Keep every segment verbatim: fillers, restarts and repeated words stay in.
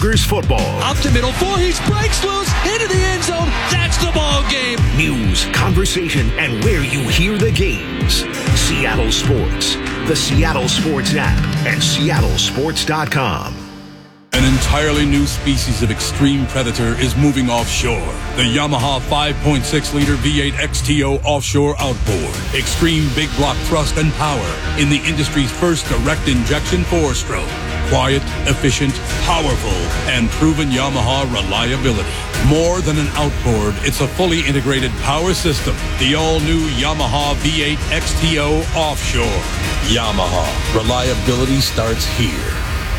Tigers football. Up to middle four, he breaks loose into the end zone. That's the ball game. News, conversation, and where you hear the games. Seattle Sports, the Seattle Sports app, and seattle sports dot com. An entirely new species of extreme predator is moving offshore. The Yamaha five point six liter V eight X T O offshore outboard. Extreme big block thrust and power in the industry's first direct injection four-stroke. Quiet, efficient, powerful, and proven Yamaha reliability. More than an outboard, it's a fully integrated power system. The all-new Yamaha V eight X T O offshore. Yamaha. Reliability starts here.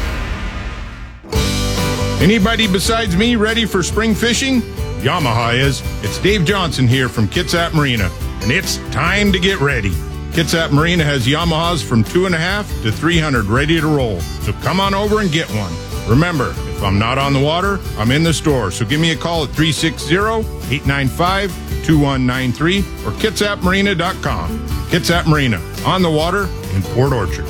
Anybody besides me ready for spring fishing? Yamaha is. It's Dave Johnson here from Kitsap Marina, and it's time to get ready. Kitsap Marina has Yamahas from two and a half to three hundred ready to roll. So come on over and get one. Remember, if I'm not on the water, I'm in the store. So give me a call at three six zero, eight nine five, two one nine three or kitsap marina dot com. Kitsap Marina, on the water in Port Orchard.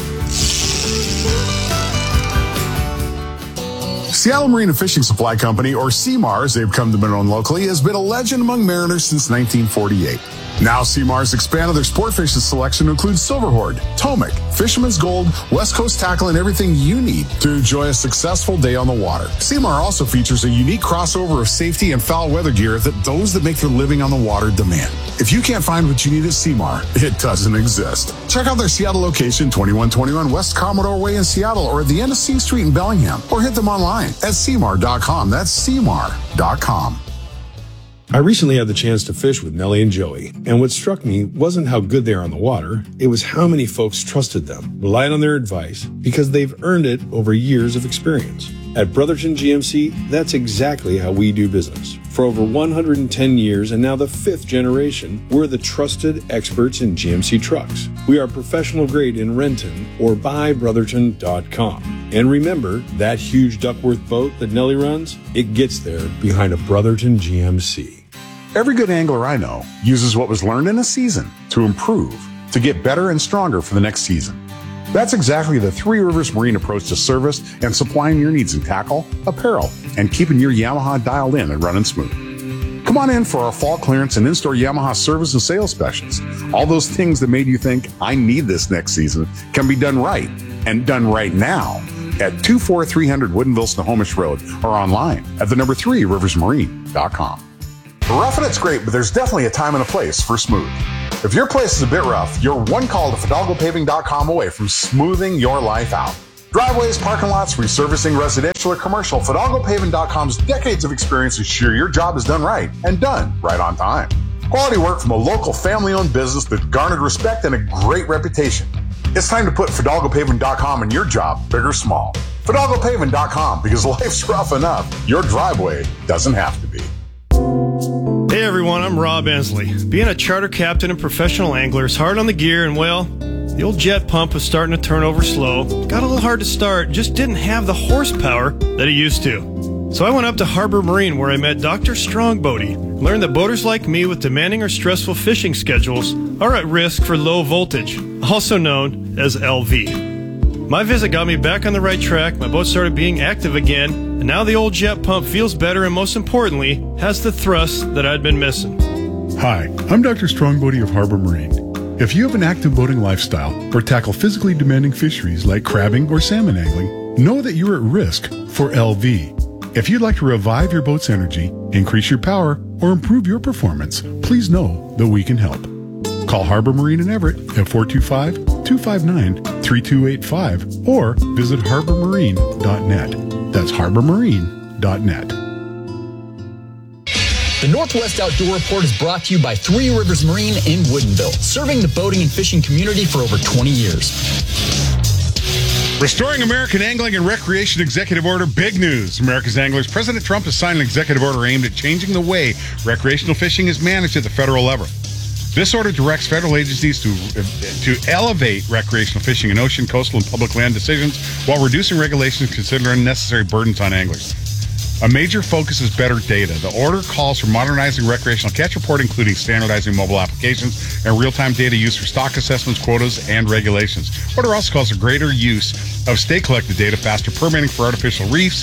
Seattle Marina Fishing Supply Company, or C M A R as they've come to be known locally, has been a legend among mariners since nineteen forty-eight. Now C M A R has expanded their sport fishing selection to include Silverhorn, Tomic, Fisherman's Gold, West Coast tackle, and everything you need to enjoy a successful day on the water. C M A R also features a unique crossover of safety and foul weather gear that those that make their living on the water demand. If you can't find what you need at C M A R, it doesn't exist. Check out their Seattle location, twenty-one twenty-one West Commodore Way in Seattle, or at the end of C Street in Bellingham, or hit them online at C M A R dot com. That's C M A R dot com. I recently had the chance to fish with Nellie and Joey, and what struck me wasn't how good they are on the water, it was how many folks trusted them, relied on their advice, because they've earned it over years of experience. At Brotherton G M C, that's exactly how we do business. For over one hundred ten years, and now the fifth generation, we're the trusted experts in G M C trucks. We are professional grade in Renton or buy brotherton dot com. And remember, that huge Duckworth boat that Nellie runs, it gets there behind a Brotherton G M C. Every good angler I know uses what was learned in a season to improve, to get better and stronger for the next season. That's exactly the Three Rivers Marine approach to service and supplying your needs in tackle, apparel, and keeping your Yamaha dialed in and running smooth. Come on in for our fall clearance and in-store Yamaha service and sales specials. All those things that made you think, I need this next season, can be done right, and done right now at two four three hundred Woodinville Snohomish Road or online at the number three rivers marine dot com. Roughing it's great, but there's definitely a time and a place for smooth. If your place is a bit rough, you're one call to fidalgo paving dot com away from smoothing your life out. Driveways, parking lots, resurfacing, residential or commercial, fidalgo paving dot com's decades of experience ensure your job is done right and done right on time. Quality work from a local family-owned business that garnered respect and a great reputation. It's time to put fidalgo paving dot com in your job, big or small. fidalgo paving dot com, because life's rough enough. Your driveway doesn't have to be. Hey everyone, I'm Rob Ensley. Being a charter captain and professional angler is hard on the gear, and well, the old jet pump was starting to turn over slow. Got a little hard to start, just didn't have the horsepower that it used to. So I went up to Harbor Marine where I met Doctor Strongbody. Learned that boaters like me with demanding or stressful fishing schedules are at risk for low voltage, also known as L V. My visit got me back on the right track, my boat started being active again, and now the old jet pump feels better and most importantly, has the thrust that I'd been missing. Hi, I'm Doctor Strongbody of Harbor Marine. If you have an active boating lifestyle or tackle physically demanding fisheries like crabbing or salmon angling, know that you're at risk for L V. If you'd like to revive your boat's energy, increase your power, or improve your performance, please know that we can help. Call Harbor Marine in Everett at four two five, two five nine, three two eight five or visit harbor marine dot net. That's harbor marine dot net. The Northwest Outdoor Report is brought to you by Three Rivers Marine in Woodinville, serving the boating and fishing community for over twenty years. Restoring American Angling and Recreation Executive Order, big news. America's Anglers, President Trump has signed an executive order aimed at changing the way recreational fishing is managed at the federal level. This order directs federal agencies to to elevate recreational fishing in ocean, coastal, and public land decisions while reducing regulations considered unnecessary burdens on anglers. A major focus is better data. The order calls for modernizing recreational catch reporting, including standardizing mobile applications and real-time data use for stock assessments, quotas, and regulations. The order also calls for greater use of state-collected data, faster permitting for artificial reefs,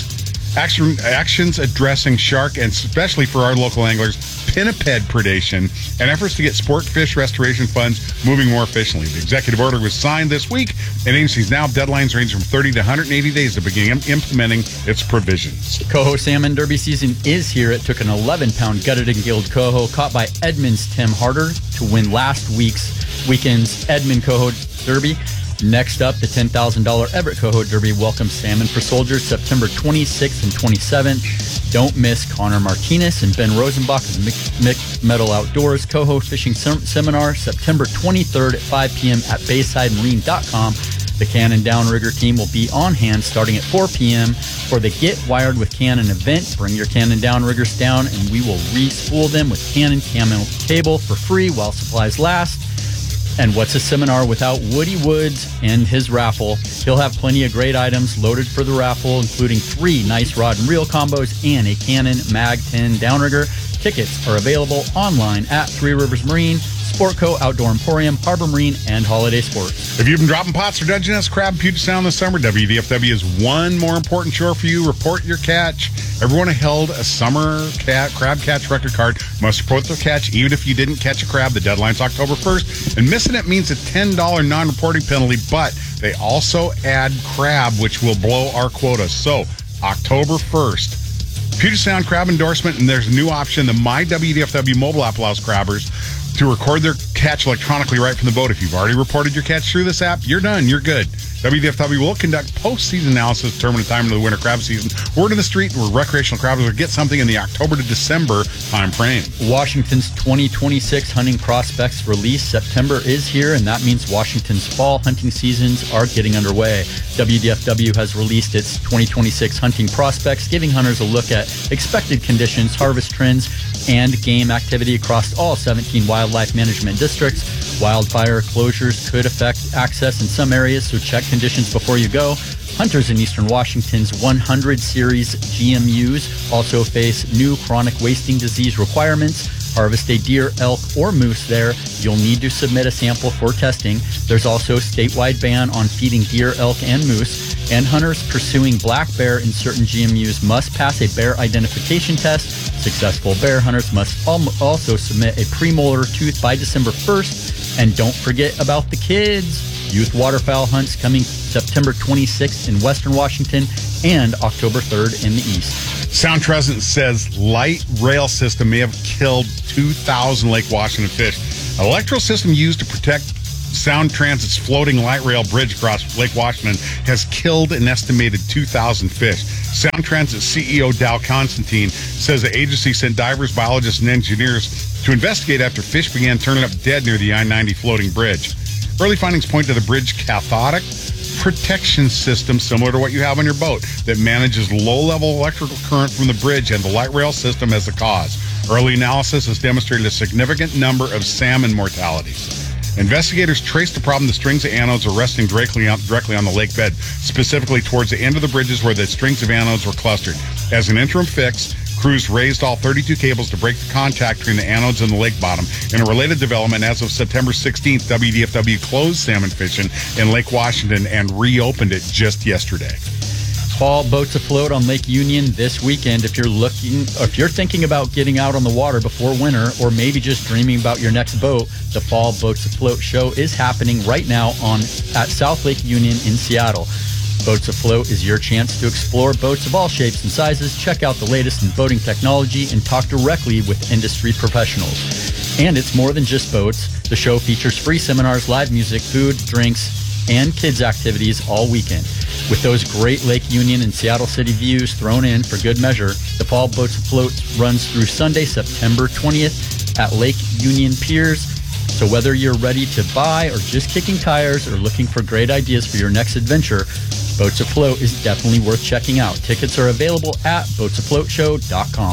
Action, actions addressing shark and especially for our local anglers, pinniped predation and efforts to get sport fish restoration funds moving more efficiently. The executive order was signed this week, and agencies now have deadlines ranging from thirty to one hundred eighty days to begin implementing its provisions. Coho Salmon Derby season is here. It took an eleven-pound gutted and gilled coho caught by Edmond's Tim Harder to win last week's weekend's Edmond Coho Derby. Next up, the ten thousand dollars Everett Coho Derby welcomes Salmon for Soldiers September twenty-sixth and twenty-seventh. Don't miss Connor Martinez and Ben Rosenbach's Mixed Metal Outdoors Coho Fishing Sem- Seminar September twenty-third at five p.m. at bayside marine dot com. The Cannon Downrigger team will be on hand starting at four p.m. for the Get Wired with Cannon event. Bring your Cannon Downriggers down and we will re-spool them with Cannon Camel Cable for free while supplies last. And what's a seminar without Woody Woods and his raffle? He'll have plenty of great items loaded for the raffle, including three nice rod and reel combos and a Cannon Mag ten downrigger. Tickets are available online at Three Rivers Marine, Sportco, Outdoor Emporium, Harbor Marine, and Holiday Sports. If you've been dropping pots or Dungeness crab, Puget Sound this summer, W D F W is one more important chore for you. Report your catch. Everyone who held a summer cat, crab catch record card must report their catch, even if you didn't catch a crab. The deadline's October first, and missing it means a ten dollars non-reporting penalty, but they also add crab, which will blow our quota. So, October first. Puget Sound crab endorsement, and there's a new option. The My W D F W mobile app allows crabbers to record their catch electronically right from the boat. If you've already reported your catch through this app, you're done. You're good. W D F W will conduct post-season analysis to determine the time of the winter crab season. Word in the street where recreational crabbers will get something in the October to December time frame. Washington's twenty twenty-six hunting prospects release. September is here, and that means Washington's fall hunting seasons are getting underway. W D F W has released its twenty twenty-six hunting prospects, giving hunters a look at expected conditions, harvest trends, and game activity across all seventeen wildlife management districts. Wildfire closures could affect access in some areas, so check conditions before you go. Hunters in eastern Washington's one hundred series G M Us also face new chronic wasting disease requirements. Harvest a deer, elk, or moose there, you'll need to submit a sample for testing. There's also a statewide ban on feeding deer, elk, and moose. And hunters pursuing black bear in certain G M Us must pass a bear identification test. Successful bear hunters must also submit a premolar tooth by December first. And don't forget about the kids. Youth waterfowl hunts coming September twenty-sixth in western Washington and October third in the east. Sound Transit says light rail system may have killed two thousand Lake Washington fish. An electrical system used to protect Sound Transit's floating light rail bridge across Lake Washington has killed an estimated two thousand fish. Sound Transit C E O Dow Constantine says the agency sent divers, biologists, and engineers to investigate after fish began turning up dead near the I ninety floating bridge. Early findings point to the bridge cathodic protection system similar to what you have on your boat that manages low-level electrical current from the bridge and the light rail system as the cause. Early analysis has demonstrated a significant number of salmon mortalities. Investigators traced the problem. The strings of anodes are resting directly on, directly on the lake bed, specifically towards the end of the bridges where the strings of anodes were clustered. As an interim fix, crews raised all thirty-two cables to break the contact between the anodes and the lake bottom. In a related development, as of September sixteenth, W D F W closed salmon fishing in Lake Washington and reopened it just yesterday. Fall boats afloat on Lake Union this weekend. If you're looking, if you're thinking about getting out on the water before winter, or maybe just dreaming about your next boat, the Fall Boats Afloat show is happening right now on at South Lake Union in Seattle. Boats Afloat is your chance to explore boats of all shapes and sizes, check out the latest in boating technology, and talk directly with industry professionals. And it's more than just boats. The show features free seminars, live music, food, drinks, and kids activities all weekend. With those great Lake Union and Seattle City views thrown in for good measure, the Fall Boats Afloat runs through Sunday, September twentieth at Lake Union Piers. So whether you're ready to buy or just kicking tires or looking for great ideas for your next adventure, Boats Afloat is definitely worth checking out. Tickets are available at boats afloat show dot com.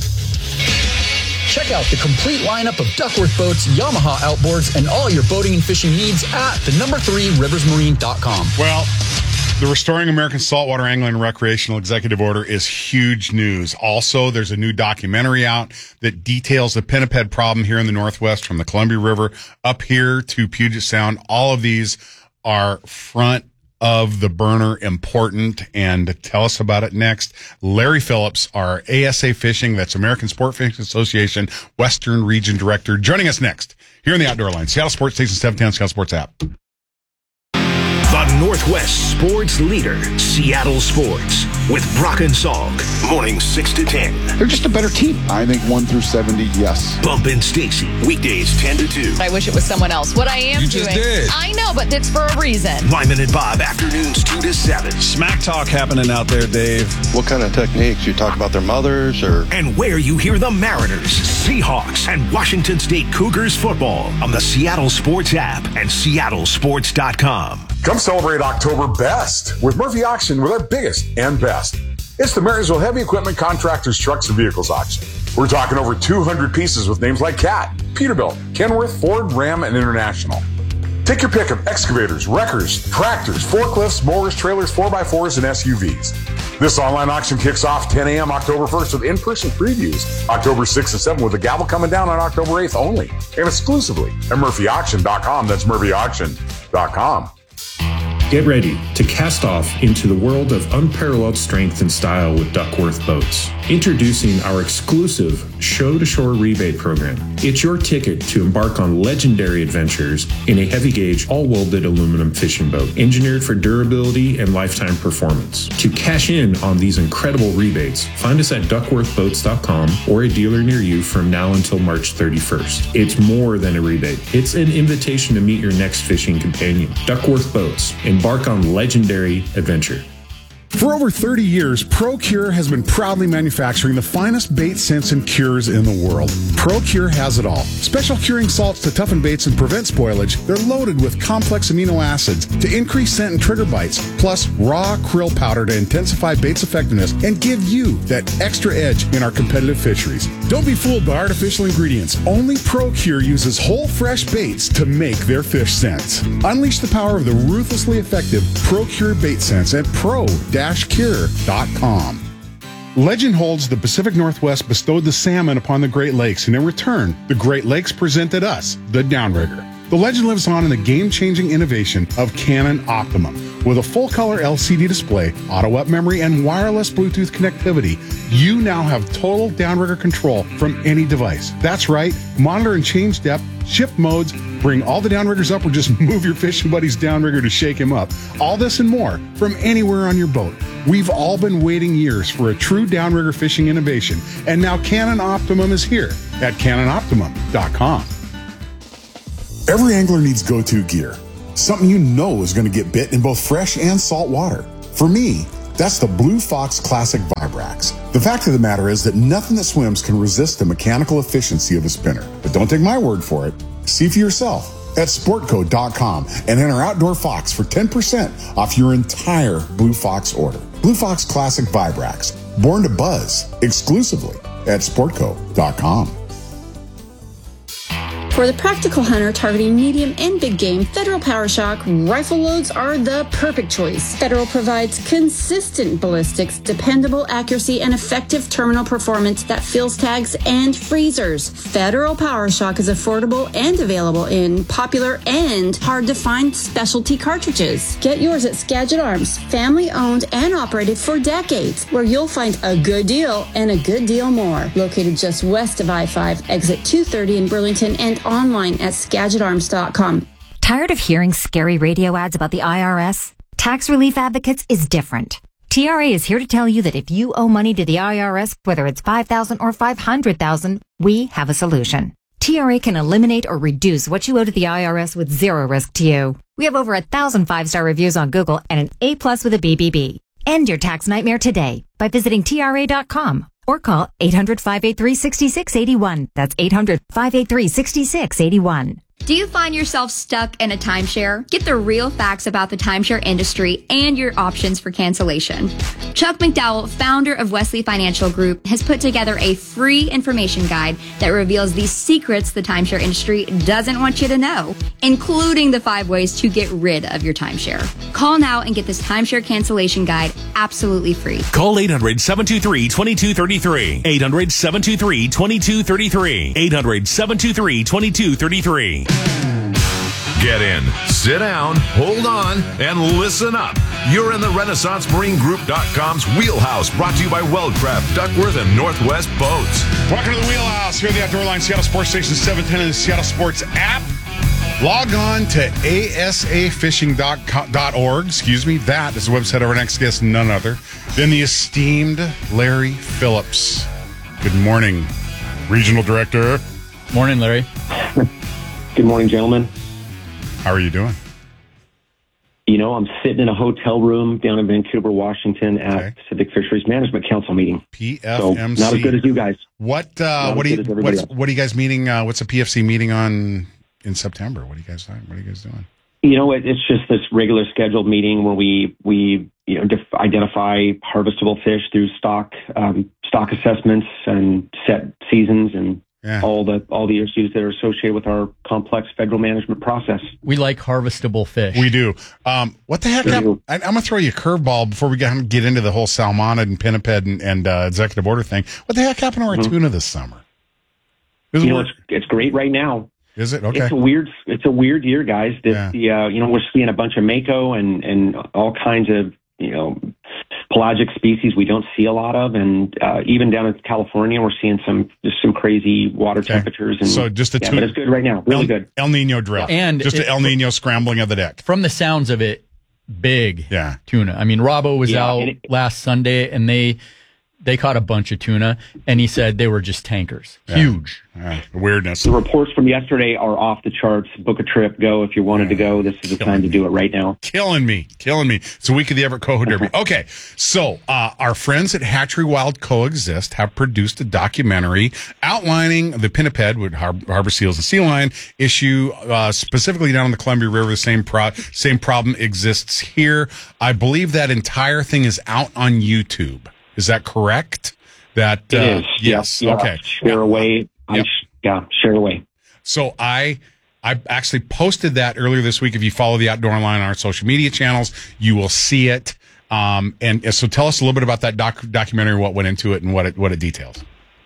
Check out the complete lineup of Duckworth boats, Yamaha outboards, and all your boating and fishing needs at the number three rivers marine dot com. Well, the Restoring American Saltwater Angling and Recreational Executive Order is huge news. Also, there's a new documentary out that details the pinniped problem here in the Northwest from the Columbia River up here to Puget Sound. All of these are front of the burner important? And to tell us about it next, Larry Phillips, our A S A Fishing, that's American Sport Fishing Association, Western Region Director, joining us next here in the Outdoor Line, Seattle Sports Station seven ten, Seattle Sports app. The Northwest Sports Leader, Seattle Sports, with Brock and Salk. Mornings six to ten. They're just a better team. I think one through seventy, yes. Bump and Stacy, weekdays ten to two. I wish it was someone else. What I am you doing. Just did. I know, but it's for a reason. Lyman and Bob, afternoons two to seven. Smack talk happening out there, Dave. What kind of techniques? You talk about their mothers or? And where you hear the Mariners, Seahawks, and Washington State Cougars football on the Seattle Sports app and seattle sports dot com. Come celebrate October best with Murphy Auction with our biggest and best. It's the Marysville Heavy Equipment Contractors, Trucks, and Vehicles Auction. We're talking over two hundred pieces with names like Cat, Peterbilt, Kenworth, Ford, Ram, and International. Take your pick of excavators, wreckers, tractors, forklifts, mowers, trailers, four by fours, and S U Vs. This online auction kicks off ten a.m. October first with in-person previews October sixth and seventh, with the gavel coming down on October eighth only and exclusively at murphy auction dot com. That's murphy auction dot com. Get ready to cast off into the world of unparalleled strength and style with Duckworth Boats. Introducing our exclusive Show-to-Shore rebate program. It's your ticket to embark on legendary adventures in a heavy gauge, all-welded aluminum fishing boat, engineered for durability and lifetime performance. To cash in on these incredible rebates, find us at duckworth boats dot com or a dealer near you from now until March thirty-first. It's more than a rebate. It's an invitation to meet your next fishing companion. Duckworth Boats. Embark on legendary adventure. For over thirty years, ProCure has been proudly manufacturing the finest bait scents and cures in the world. ProCure has it all. Special curing salts to toughen baits and prevent spoilage. They're loaded with complex amino acids to increase scent and trigger bites, plus raw krill powder to intensify bait's effectiveness and give you that extra edge in our competitive fisheries. Don't be fooled by artificial ingredients. Only ProCure uses whole fresh baits to make their fish scents. Unleash the power of the ruthlessly effective ProCure bait scents at pro cure dot com. Legend holds the Pacific Northwest bestowed the salmon upon the Great Lakes, and in return, the Great Lakes presented us the Downrigger. The legend lives on in the game-changing innovation of Canon Optimum. With a full-color L C D display, auto-up memory, and wireless Bluetooth connectivity, you now have total downrigger control from any device. That's right, monitor and change depth, shift modes, bring all the downriggers up, or just move your fishing buddy's downrigger to shake him up. All this and more from anywhere on your boat. We've all been waiting years for a true downrigger fishing innovation, and now Canon Optimum is here at cannon optimum dot com. Every angler needs go-to gear. Something you know is going to get bit in both fresh and salt water. For me, that's the Blue Fox Classic Vibrax. The fact of the matter is that nothing that swims can resist the mechanical efficiency of a spinner. But don't take my word for it. See for yourself at sportco dot com and enter Outdoor Fox for ten percent off your entire Blue Fox order. Blue Fox Classic Vibrax, born to buzz, exclusively at sportco dot com. For the practical hunter targeting medium and big game, Federal PowerShock rifle loads are the perfect choice. Federal provides consistent ballistics, dependable accuracy, and effective terminal performance that fills tags and freezers. Federal PowerShock is affordable and available in popular and hard-to-find specialty cartridges. Get yours at Skagit Arms, family-owned and operated for decades, where you'll find a good deal and a good deal more. Located just west of I five, exit two thirty in Burlington, and online at skagit arms dot com. Tired of hearing scary radio ads about the I R S? Tax Relief Advocates is different. T R A is here to tell you that if you owe money to the I R S, whether it's five thousand dollars or five hundred thousand dollars, we have a solution. T R A can eliminate or reduce what you owe to the I R S with zero risk to you. We have over a thousand five-star reviews on Google and an A plus with a B B B. End your tax nightmare today by visiting T R A dot com. Or call eight hundred, five eight three, six six eight one. That's eight hundred, five eight three, six six eight one. Do you find yourself stuck in a timeshare? Get the real facts about the timeshare industry and your options for cancellation. Chuck McDowell, founder of Wesley Financial Group, has put together a free information guide that reveals the secrets the timeshare industry doesn't want you to know, including the five ways to get rid of your timeshare. Call now and get this timeshare cancellation guide absolutely free. Call eight hundred, seven two three, two two three three. eight hundred, seven two three, two two three three. eight hundred, seven two three, two two three three. Get in, sit down, hold on, and listen up. You're in the Renaissance Marine Group dot com's Wheelhouse, brought to you by Weldcraft, Duckworth, and Northwest Boats. Welcome to the Wheelhouse here at the Outdoor Line, Seattle Sports Station seven ten and the Seattle Sports app. Log on to A S A fishing dot org. Excuse me. That is the website of our next guest, none other than the esteemed Larry Phillips. Good morning, Regional Director. Morning, Larry. Good morning, gentlemen. How are you doing? You know, I'm sitting in a hotel room down in Vancouver, Washington at okay. Pacific Fisheries Management Council meeting. P F M C. So not as good as you guys. What uh, what, do you, what's, what are you guys meeting? Uh, what's a P F C meeting on in September? What are you guys What are you guys doing? You know, it, it's just this regular scheduled meeting where we we you know def- identify harvestable fish through stock um, stock assessments and set seasons and yeah. all the all the issues that are associated with our complex federal management process. We like harvestable fish. We do. Um, what the heck? Happened? I, I'm going to throw you a curveball before we get, get into the whole salmonid and pinniped and, and uh, executive order thing. What the heck happened to our mm-hmm. tuna this summer? You know, it's, it's great right now. Is it? Okay. It's a weird, it's a weird year, guys. This, yeah. the, uh, you know, we're seeing a bunch of mako and, and all kinds of, you know, pelagic species we don't see a lot of. And, uh, even down in California, we're seeing some, just some crazy water okay. temperatures. And so just a yeah, tuna. But it's good right now. Really El, good. El Nino drill. And just it, an El Nino scrambling of the deck. From the sounds of it, big yeah. tuna. I mean, Robbo was yeah, out it, last Sunday and they, They caught a bunch of tuna, and he said they were just tankers. Yeah. Huge. Yeah. Weirdness. The reports from yesterday are off the charts. Book a trip. Go if you wanted yeah. to go. This is the Killing time to do it right now. Killing me. Killing me. It's a week of the Everett Coho Derby. Okay, so uh, our friends at Hatchery Wild Coexist have produced a documentary outlining the pinniped with har- harbor seals and sea lion issue, uh, specifically down on the Columbia River. The same, pro- same problem exists here. I believe that entire thing is out on YouTube. Is that correct? That it uh, is. Yes. Yeah. Okay. Share yeah. away. Yep. Sh- yeah. Share away. So I, I actually posted that earlier this week. If you follow the Outdoor Line on our social media channels, you will see it. Um, and so tell us a little bit about that doc- documentary, what went into it, and what it what it details.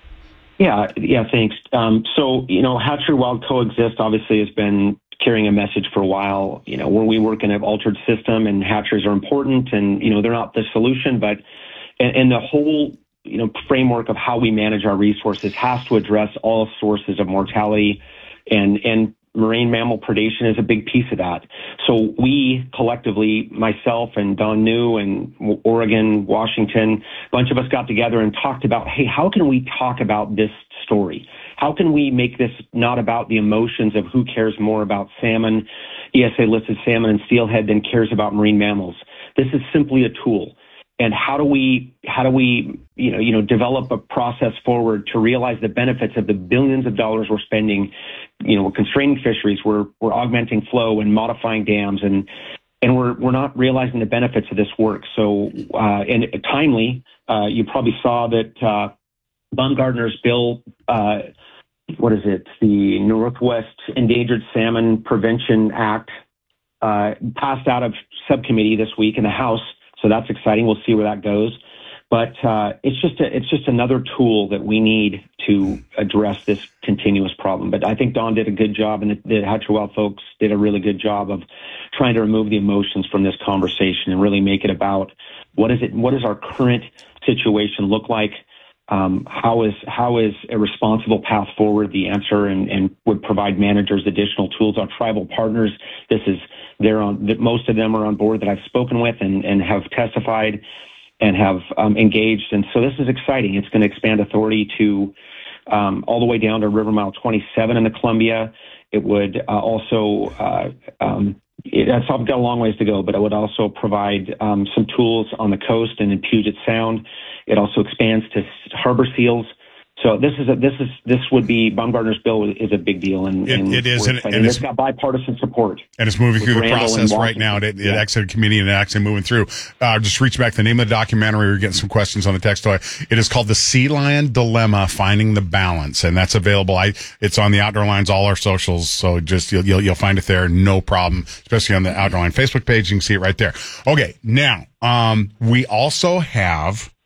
Yeah. Yeah. Thanks. Um, so you know, Hatchery Wild Coexist obviously has been carrying a message for a while. You know, when we work in an altered system, and hatcheries are important, and you know they're not the solution, but And, and the whole, you know, framework of how we manage our resources has to address all sources of mortality, and and marine mammal predation is a big piece of that. So we collectively, myself and Don New and Oregon, Washington, a bunch of us got together and talked about, hey, how can we talk about this story? How can we make this not about the emotions of who cares more about salmon, E S A-listed salmon and steelhead than cares about marine mammals? This is simply a tool. And how do we, how do we, you know, you know, develop a process forward to realize the benefits of the billions of dollars we're spending? You know, we're constraining fisheries, we're we're augmenting flow and modifying dams, and and we're we're not realizing the benefits of this work. So, uh, and timely, uh, you probably saw that uh, Baumgartner's bill, uh, what is it? The Northwest Endangered Salmon Prevention Act uh, passed out of subcommittee this week in the House. So that's exciting. We'll see where that goes. But uh, it's just a, it's just another tool that we need to address this continuous problem. But I think Don did a good job, and the, the Hatchery Wild folks did a really good job of trying to remove the emotions from this conversation and really make it about what is it? What does our current situation look like? Um, how is how is a responsible path forward the answer, and, and would provide managers additional tools? Our tribal partners, this is they're on. Most of them are on board that I've spoken with and, and have testified and have um, engaged. And so this is exciting. It's going to expand authority to um, all the way down to River Mile twenty-seven in the Columbia. It would uh, also uh, um, it, it's got a long ways to go, but it would also provide um, some tools on the coast and in Puget Sound. It also expands to harbor seals. So this is a, this is this would be Baumgartner's bill is a big deal, and, it, and it is, and, and, and it's got bipartisan support, and it's moving through the Randall process right now. It, it yeah. exited committee and actually moving through. Uh, just reach back to the name of the documentary. We're getting some questions on the text toy. It is called "The Sea Lion Dilemma: Finding the Balance," and that's available. I it's on the Outdoor Lines, all our socials. So just you'll you'll, you'll find it there, no problem. Especially on the Outdoor Line Facebook page, you can see it right there. Okay, now um, we also have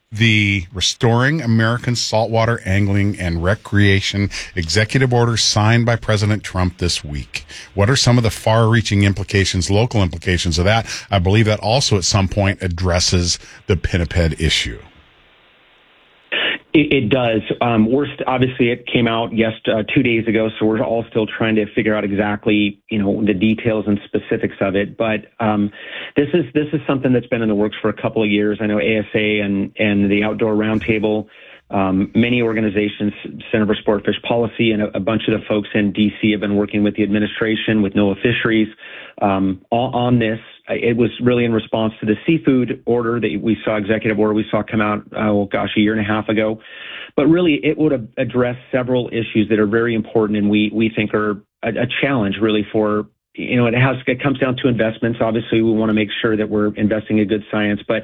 the Restoring American Saltwater Angling and Recreation executive order signed by President Trump this week. What are some of the far-reaching implications, local implications of that? I believe that also at some point addresses the pinniped issue. It, it does. Um, we're st- obviously it came out yes uh, two days ago, so we're all still trying to figure out exactly you know the details and specifics of it. But um, this is this is something that's been in the works for a couple of years. I know A S A and and the Outdoor Roundtable, um, many organizations, Center for Sport Fish Policy, and a, a bunch of the folks in D C have been working with the administration, with NOAA Fisheries, um, on, on this. It was really in response to the seafood order that we saw, executive order we saw come out, oh gosh, a year and a half ago. But really, it would address several issues that are very important and we we think are a, a challenge really for, you know, it has it comes down to investments. Obviously, we want to make sure that we're investing in good science, but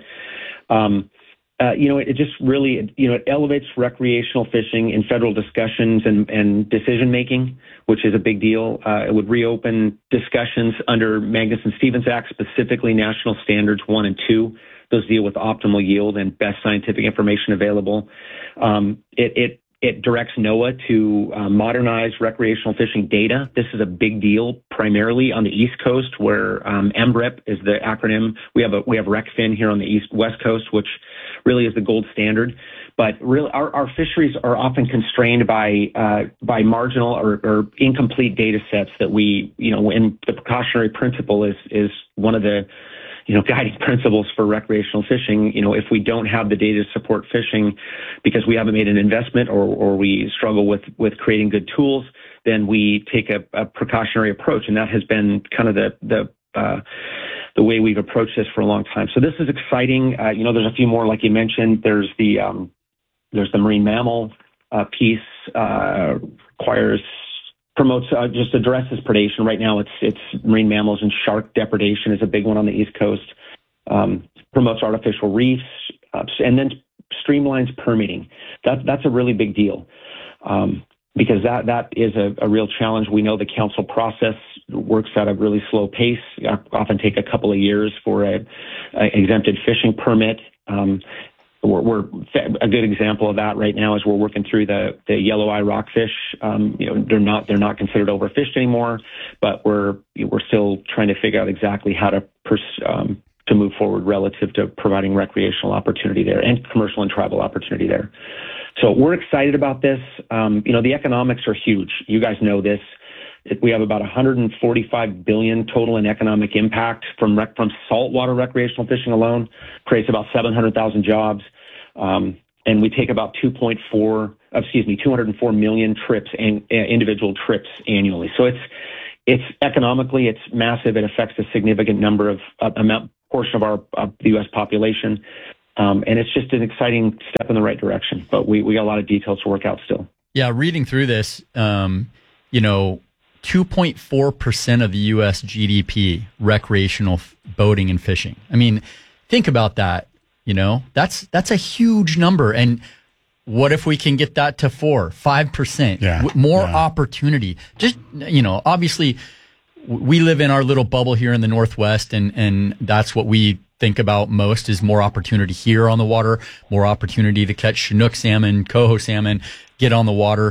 um, uh, you know, it, it just really, you know, it elevates recreational fishing in federal discussions and, and decision making, which is a big deal. Uh, it would reopen discussions under Magnuson-Stevens Act, specifically National Standards one and two. Those deal with optimal yield and best scientific information available. Um, it, it It directs NOAA to uh, modernize recreational fishing data. This is a big deal, primarily on the East Coast, where um, M R I P is the acronym. We have a we have RecFin here on the East West Coast, which really is the gold standard. But really, our, our fisheries are often constrained by uh, by marginal or, or incomplete data sets that we, you know, and the precautionary principle is is one of the you know, guiding principles for recreational fishing. You know, if we don't have the data to support fishing because we haven't made an investment or, or we struggle with, with creating good tools, then we take a, a precautionary approach. And that has been kind of the, the, uh, the way we've approached this for a long time. So this is exciting. Uh, you know, there's a few more, like you mentioned, there's the, um, there's the marine mammal, uh, piece, uh, requires promotes uh, just addresses predation. Right now, it's it's marine mammals and shark depredation is a big one on the East Coast. Um, promotes artificial reefs uh, and then streamlines permitting. That that's a really big deal um, because that that is a, a real challenge. We know the council process works at a really slow pace. Often take a couple of years for a, a exempted fishing permit. Um, We're, we're a good example of that right now is we're working through the, the yellow eye rockfish. Um, you know, they're not they're not considered overfished anymore, but we're we're still trying to figure out exactly how to pers- um, to move forward relative to providing recreational opportunity there and commercial and tribal opportunity there. So we're excited about this. Um, you know, the economics are huge. You guys know this. We have about one hundred forty-five billion dollars total in economic impact from rec- from saltwater recreational fishing alone. Creates about seven hundred thousand jobs. Um, and we take about two point four, excuse me, two hundred four million trips and uh, individual trips annually. So it's, it's economically, it's massive. It affects a significant number of uh, amount portion of our of the U S population. Um, and it's just an exciting step in the right direction, but we, we got a lot of details to work out still. Yeah. Reading through this, um, you know, two point four percent of the U S G D P, recreational f- boating and fishing. I mean, think about that. You know, that's that's a huge number. And what if we can get that to four, five percent? Yeah, more yeah. opportunity. Just, you know, obviously we live in our little bubble here in the Northwest, and, and that's what we think about most is more opportunity here on the water, more opportunity to catch Chinook salmon, coho salmon, get on the water.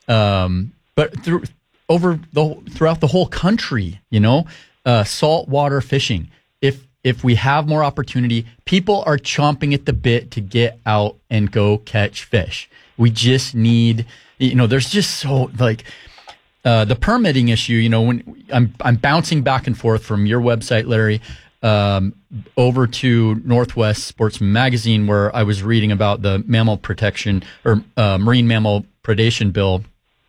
Um, but through over the throughout the whole country, you know, uh, saltwater fishing. If If we have more opportunity, people are chomping at the bit to get out and go catch fish. We just need, you know, there's just so like uh, the permitting issue. You know, when I'm I'm bouncing back and forth from your website, Larry, um, over to Northwest Sportsman Magazine, where I was reading about the mammal protection or uh, marine mammal predation bill,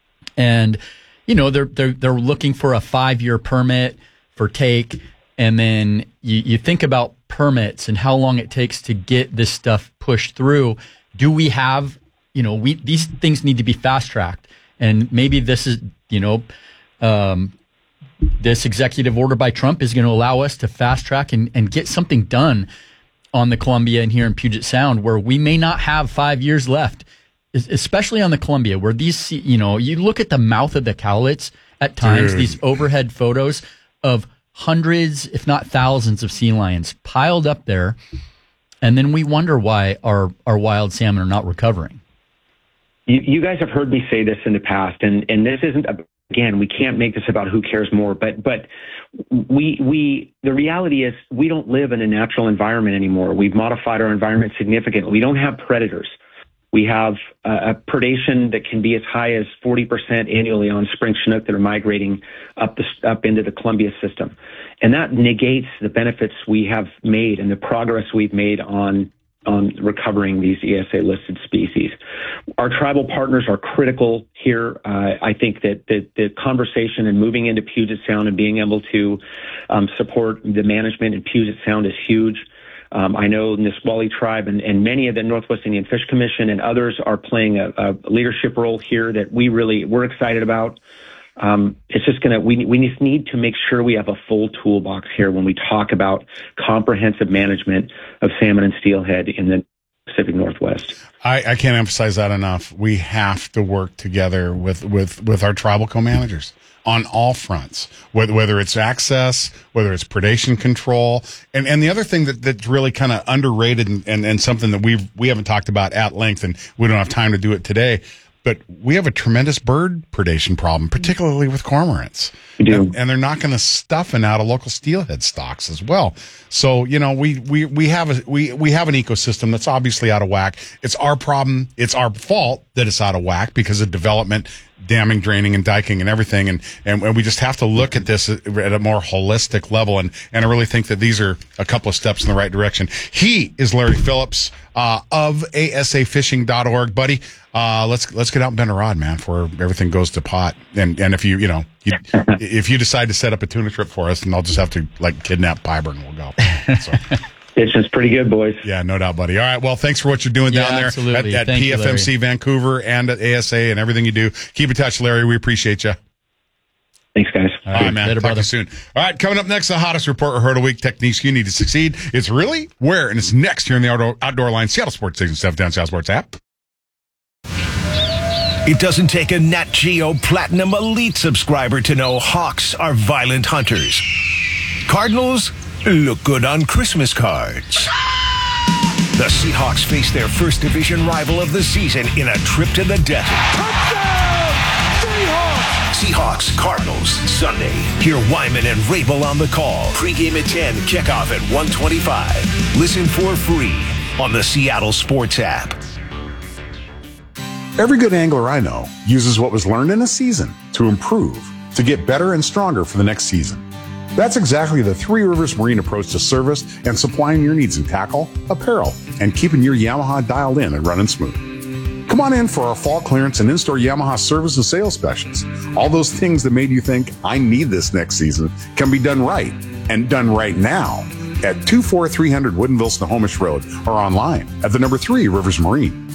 and you know they're they're they're looking for a five year permit for take. And then you, you think about permits and how long it takes to get this stuff pushed through. Do we have, you know, we these things need to be fast tracked. And maybe this is, you know, um, this executive order by Trump is going to allow us to fast track and, and get something done on the Columbia and here in Puget Sound where we may not have five years left, especially on the Columbia where these, you know, you look at the mouth of the Cowlitz at times, Dude. These overhead photos of hundreds, if not thousands, of sea lions piled up there. And then we wonder why our, our wild salmon are not recovering. You, you guys have heard me say this in the past, and, and this isn't, again, we can't make this about who cares more, but but we we the reality is we don't live in a natural environment anymore. We've modified our environment significantly. We don't have predators. We have uh, a predation that can be as high as forty percent annually on spring Chinook that are migrating up the, up into the Columbia system. And that negates the benefits we have made and the progress we've made on on recovering these E S A-listed species. Our tribal partners are critical here. Uh, I think that the, the conversation and moving into Puget Sound and being able to um, support the management in Puget Sound is huge. Um, I know Nisqually Tribe and, and many of the Northwest Indian Fish Commission and others are playing a, a leadership role here that we really, we're excited about. Um, it's just gonna, we, we just need to make sure we have a full toolbox here when we talk about comprehensive management of salmon and steelhead in the Pacific Northwest. I, I can't emphasize that enough. We have to work together with, with, with our tribal co-managers on all fronts, whether, whether it's access, whether it's predation control. And, and the other thing that, that's really kind of underrated and, and, and something that we've, we haven't talked about at length, and we don't have time to do it today, but we have a tremendous bird predation problem, particularly with cormorants. We do. And, and they're knocking the stuffing out of local steelhead stocks as well. So, you know, we, we, we have a, we, we have an ecosystem that's obviously out of whack. It's our problem. It's our fault that it's out of whack because of development, damming, draining, and diking and everything. And, and, and we just have to look at this at a more holistic level. And, and I really think that these are a couple of steps in the right direction. He is Larry Phillips, uh, of A S A fishing dot org. Buddy, uh, let's, let's get out and bend a rod, man, before everything goes to pot. And, and if you, you know, you, if you decide to set up a tuna trip for us, and I'll just have to like kidnap Piper and we'll go. So. It's just pretty good, boys. Yeah, no doubt, buddy. All right, well, thanks for what you're doing yeah, down there absolutely. at, at Thank P F M C you, Vancouver and at A S A and everything you do. Keep in touch, Larry. We appreciate you. Thanks, guys. All right, man. Later, Talk to brother. you soon. All right, coming up next, the hottest report heard a week, techniques you need to succeed. It's really where, and it's next here in the Outdoor, outdoor Line, Seattle Sports Station seven down South Sports app. It doesn't take a Nat Geo Platinum Elite subscriber to know hawks are violent hunters. Cardinals look good on Christmas cards. The Seahawks face their first division rival of the season in a trip to the desert. Touchdown! Seahawks! Seahawks, Cardinals, Sunday. Hear Wyman and Rabel on the call. Pre-game at ten, kickoff at one twenty-five. Listen for free on the Seattle Sports app. Every good angler I know uses what was learned in a season to improve, to get better and stronger for the next season. That's exactly the Three Rivers Marine approach to service and supplying your needs in tackle, apparel, and keeping your Yamaha dialed in and running smooth. Come on in for our fall clearance and in-store Yamaha service and sales specials. All those things that made you think, I need this next season, can be done right, and done right now at two four three hundred Woodinville Snohomish Road or online at the number three Rivers Marine.